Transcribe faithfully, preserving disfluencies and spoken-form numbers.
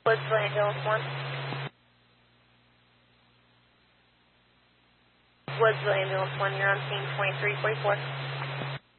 Woodsville Ambulance one. Woodsville Ambulance one, you're on scene twenty-three forty-four.